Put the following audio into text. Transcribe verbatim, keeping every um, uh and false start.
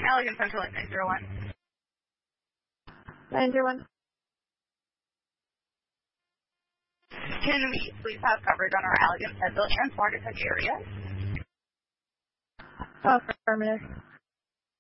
Allegan Central at nine zero one. nine zero one. Can we please have coverage on our Allegan Central and Smarter area? Affirmative.